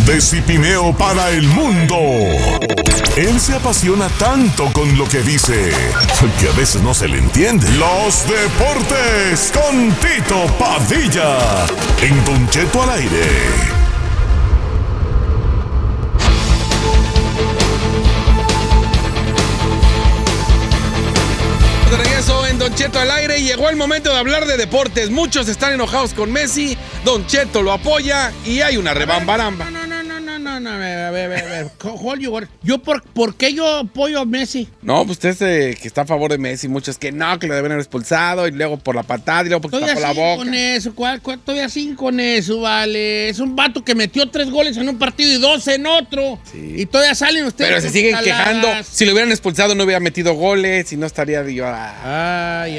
de Cipineo para el mundo. Él se apasiona tanto con lo que dice que a veces no se le entiende. Los deportes con Tito Padilla en Don Cheto al aire. De regreso en Don Cheto al aire y llegó el momento de hablar de deportes. Muchos están enojados con Messi, Don Cheto lo apoya y hay una rebambaramba. No, a ver. Yo, ¿por qué yo apoyo a Messi? No, pues usted que está a favor de Messi, muchos que no, que lo deben haber expulsado y luego por la patada y luego porque tapó la boca. Con eso, estoy así con eso, vale. Es un vato que metió 3 goles en un partido y 2 en otro. Sí. Y todavía salen ustedes. Pero se siguen quejando. Si lo hubieran expulsado no hubiera metido goles y no estaría yo. Ay.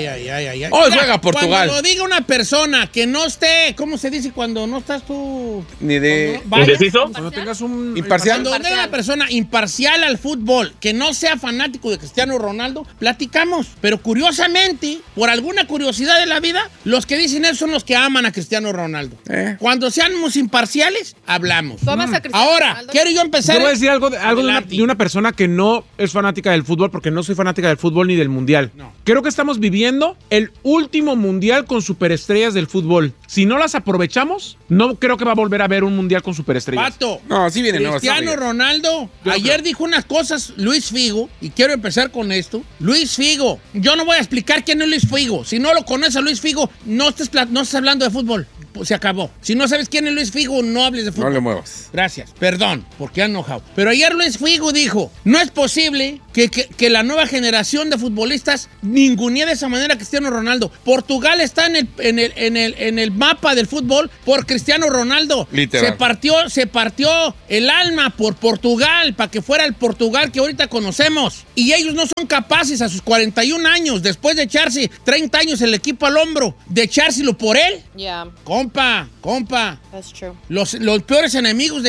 Oh, juega Portugal. Cuando lo diga una persona que no esté, ¿cómo se dice cuando no estás tú? Ni de... ¿Indeciso? Cuando tengas un... Imparcial. Cuando una persona imparcial al fútbol, que no sea fanático de Cristiano Ronaldo, platicamos. Pero curiosamente, por alguna curiosidad de la vida, los que dicen eso son los que aman a Cristiano Ronaldo. Cuando seamos imparciales, hablamos. Ahora, Ronaldo? Quiero yo empezar... Yo voy a decir algo de una persona que no es fanática del fútbol, porque no soy fanática del fútbol ni del mundial. No. Creo que estamos viviendo el último mundial con superestrellas del fútbol. Si no las aprovechamos, no creo que va a volver a haber un mundial con superestrellas. Pato, no, sí viene Cristiano Ronaldo, ayer dijo unas cosas Luis Figo, y quiero empezar con esto. Luis Figo, yo no voy a explicar quién es Luis Figo. Si no lo conoces a Luis Figo, no estés hablando de fútbol. Se acabó. Si no sabes quién es Luis Figo, no hables de fútbol. No le muevas. Gracias. Perdón, porque han enojado. Pero ayer Luis Figo dijo, no es posible que la nueva generación de futbolistas ningunee de esa manera a Cristiano Ronaldo. Portugal está en el mapa del fútbol por Cristiano Ronaldo. Literal. Se partió el alma por Portugal para que fuera el Portugal que ahorita conocemos. Y ellos no son capaces a sus 41 años, después de echarse 30 años el equipo al hombro, de echárselo por él. Yeah. Compa. That's true. Los peores enemigos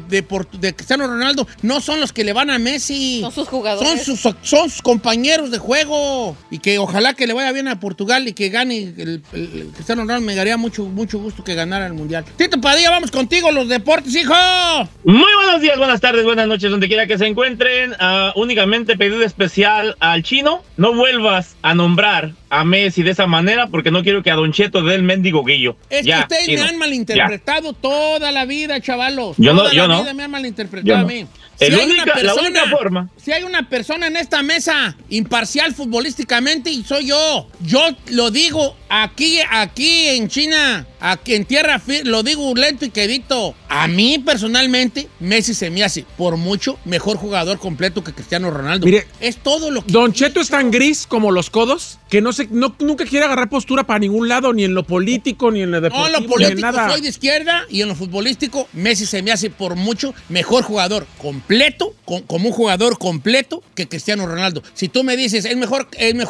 de Cristiano Ronaldo no son los que le van a Messi. Son sus jugadores. Son sus compañeros de juego. Y que ojalá que le vaya bien a Portugal y que gane el Cristiano Ronaldo. Me daría mucho gusto que ganara el Mundial. Tito Padilla, vamos contigo, los deportes, hijo. Muy buenos días, buenas tardes, buenas noches, donde quiera que se encuentren. Únicamente pedido especial al Chino. No vuelvas a nombrar a Messi de esa manera porque no quiero que a Don Cheto dé el mendigo guillo. Es que ustedes me han malinterpretado toda la vida, chavalos. Yo no. Me han malinterpretado a mí. La única forma. Si hay una persona en esta mesa imparcial futbolísticamente, y soy yo lo digo aquí en China, aquí en tierra firme, lo digo lento y quedito. A mí personalmente, Messi se me hace por mucho mejor jugador completo que Cristiano Ronaldo. Mire, es todo lo que... Don Cheto es tan gris como los codos que nunca quiere agarrar postura para ningún lado, ni en lo político, ni en lo deportivo, no, en lo político ni en nada. Soy de izquierda, y en lo futbolístico Messi se me hace por mucho mejor jugador completo, como un jugador completo que Cristiano Ronaldo. Si tú me dices, ¿es mejor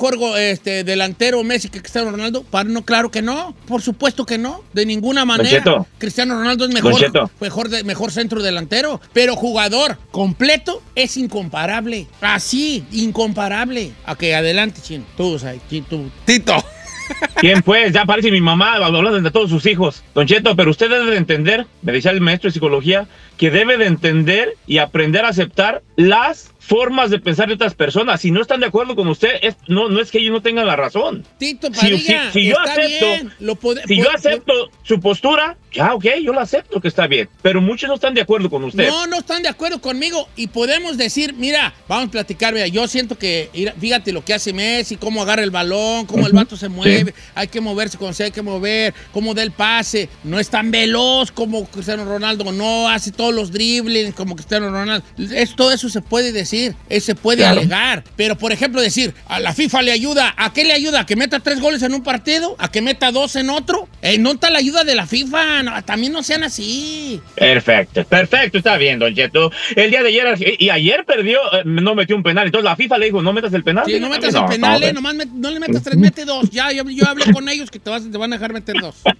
delantero Messi que Cristiano Ronaldo? No, claro que no. Por supuesto que no. De ninguna manera. Cristiano Ronaldo es mejor centro delantero. Pero jugador completo es incomparable. Así, incomparable. Ok, adelante, Chino. Tú. Tito. ¿Quién pues? Ya parece mi mamá hablando de todos sus hijos. Don Cheto, pero usted debe de entender, me decía el maestro de psicología, que debe de entender y aprender a aceptar las formas de pensar de otras personas. Si no están de acuerdo con usted, no es que ellos no tengan la razón. Tito Padilla, si yo acepto su postura, ya, ok, yo lo acepto que está bien. Pero muchos no están de acuerdo con usted. No están de acuerdo conmigo. Y podemos decir, mira, vamos a platicar, mira, yo siento que, fíjate lo que hace Messi, cómo agarra el balón, cómo el vato se mueve, hay que moverse cuando se hay que mover, cómo da el pase, no es tan veloz como Cristiano Ronaldo, no hace todos los dribles como Cristiano Ronaldo. Todo eso se puede decir. Se puede alegar, pero por ejemplo decir, a la FIFA le ayuda, ¿a qué le ayuda? ¿A que meta 3 goles en un partido? ¿A que meta 2 en otro? No está la ayuda de la FIFA, no, también no sean así. Perfecto, está bien, Don Cheto. El día de ayer perdió, no metió un penal, entonces la FIFA le dijo, no metas el penal. Sí, no metas el penal, nomás no le metas 3, mete 2, ya, yo hablé con ellos que te van a dejar meter 2.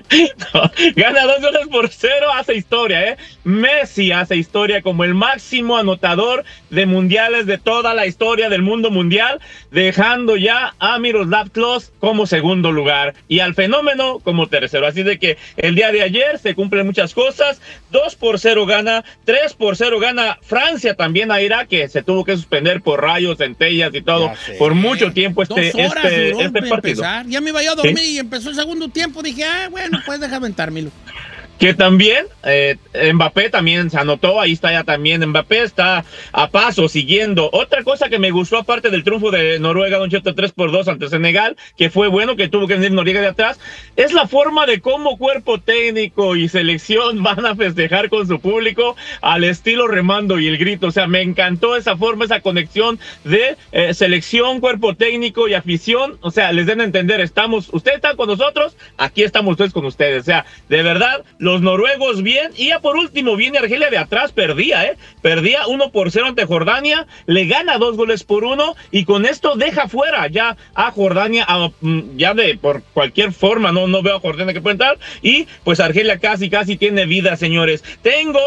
No, gana 2-0, hace historia, ¿eh? Messi hace historia como el máximo anotador de mundiales de toda la historia del mundo mundial, dejando ya a Miroslav Klose como segundo lugar y al fenómeno como tercero. Así de que el día de ayer se cumplen muchas cosas. 2-0 gana, 3-0 gana Francia también a Irak, que se tuvo que suspender por rayos, centellas y todo por mucho tiempo este partido. Empezar. Ya me iba yo a dormir y empezó el segundo tiempo. Dije, bueno, pues deja aventármelo. Que también Mbappé también se anotó, ahí está ya también Mbappé, está a paso siguiendo. Otra cosa que me gustó aparte del triunfo de Noruega, Don Cheto, 3-2 ante Senegal, que fue bueno, que tuvo que venir Noriega de atrás, es la forma de cómo cuerpo técnico y selección van a festejar con su público al estilo remando y el grito. O sea, me encantó esa forma, esa conexión de selección, cuerpo técnico y afición. O sea, les den a entender, ustedes están con nosotros, aquí estamos ustedes con ustedes. O sea, de verdad, los noruegos bien. Y ya por último viene Argelia de atrás, perdía 1-0 ante Jordania, le gana 2-1 y con esto deja fuera ya a Jordania, por cualquier forma, no veo a Jordania que pueda entrar, y pues Argelia casi tiene vida, señores. Tengo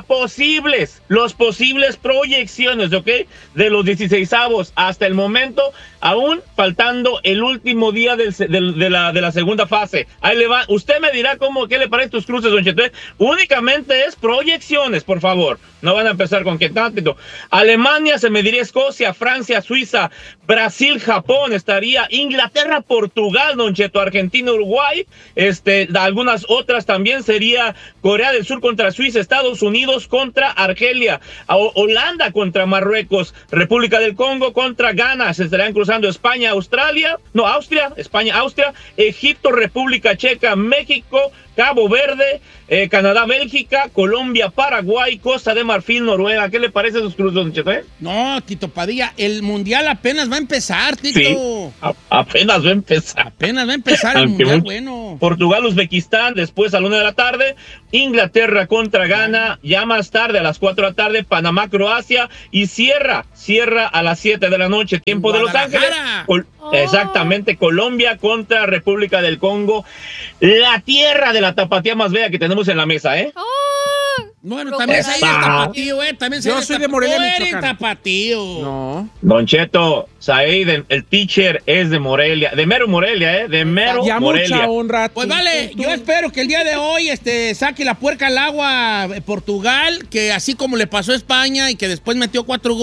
los posibles proyecciones, ¿ok? De los 16avos hasta el momento, aún faltando el último día de la segunda fase. Ahí le va, usted me dirá qué le parecen tus cruces, Don Cheto. Únicamente es proyecciones, por favor. No van a empezar con que tanto. Alemania se mediría Escocia, Francia, Suiza, Brasil, Japón, estaría Inglaterra, Portugal, Don Cheto, Argentina, Uruguay, algunas otras también sería Corea del Sur contra Suiza, Estados Unidos contra Argelia, Holanda contra Marruecos, República del Congo contra Ghana, se estarían cruzando España, Austria, Egipto, República Checa, México, Cabo Verde, Canadá, Bélgica, Colombia, Paraguay, Costa de Marfil, Noruega. ¿Qué le parece a sus cruces, Don Cheto? No, Tito Padilla, el mundial apenas va a empezar, Tito. Sí, apenas va a empezar. Apenas va a empezar el mundial, bueno. Portugal, Uzbekistán, después a la 1 de la tarde, Inglaterra contra Ghana, ya más tarde a las 4 de la tarde, Panamá, Croacia, y cierra a las 7 de la noche, tiempo de Los Ángeles. Exactamente, Colombia contra República del Congo, la tierra de la tapatía más bella que tenemos en la mesa, ¿eh? Bueno, también se tapatío, también se Yo soy de Morelia, Michoacán. Tapatío. No. Don Cheto, Said, el teacher es de Morelia, de mero Morelia, de mero ya Morelia. Mucha honra. Pues vale, yo espero que el día de hoy saque la puerca al agua Portugal, que así como le pasó a España y que después metió 4 goles.